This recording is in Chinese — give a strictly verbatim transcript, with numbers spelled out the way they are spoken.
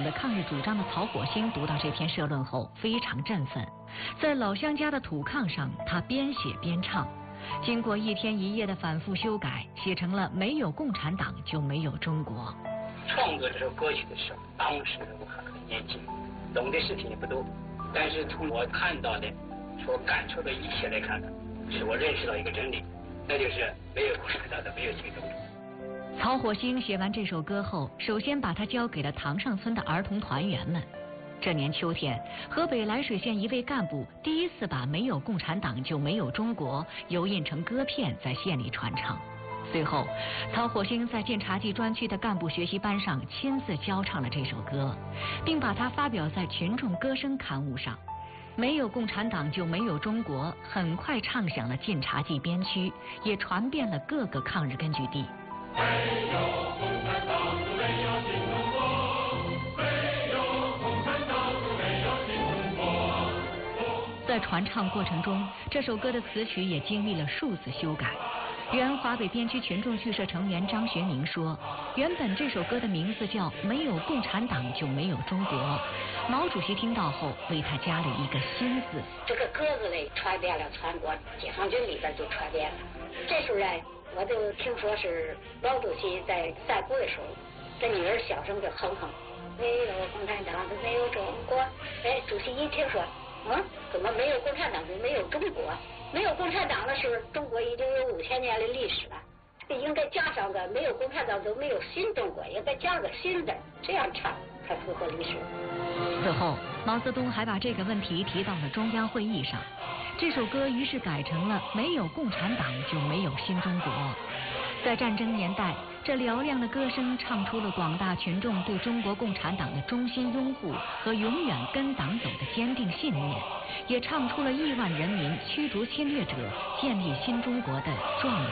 的抗日主张的曹火星读到这篇社论后非常振奋，在老乡家的土炕上，他边写边唱。经过一天一夜的反复修改，写成了没有共产党就没有中国。 创作这首歌曲的时候，当时我还很年轻，懂的事情也不多，但是从我看到的、所感受的一切来看呢，使我认识到一个真理，那就是没有共产党的没有新中国。 曹火星写完这首歌后，首先把它交给了塘上村的儿童团员们。这年秋天，河北涞水县一位干部第一次把没有共产党就没有中国油印成歌片在县里传唱。随后，曹火星在晋察冀专区的干部学习班上亲自教唱了这首歌，并把它发表在群众歌声刊物上。没有共产党就没有中国很快唱响了晋察冀边区，也传遍了各个抗日根据地。 没有共产党就没有新中国，没有共产党就没有新中国。 在传唱过程中，这首歌的词曲也经历了数次修改。原华北边区群众剧社成员张学明说，原本这首歌的名字叫《没有共产党就没有中国》，毛主席听到后为他加了一个新字。 这个歌字嘞传遍了全国，解放军里边就传遍了。这时候呢，我就听说是毛主席在散步的时候，这女儿小声就哼哼，没有共产党就没有中国。哎，主席一听说，嗯，怎么没有共产党就没有中国？没有共产党的时候，中国已经有五千年的历史了，应该加上个没有共产党就没有新中国，应该加个新的，这样唱才符合历史。 此后，毛泽东还把这个问题提到了中央会议上，这首歌于是改成了没有共产党就没有新中国。在战争年代，这嘹亮的歌声唱出了广大群众对中国共产党的衷心拥护和永远跟党走的坚定信念，也唱出了亿万人民驱逐侵略者、建立新中国的壮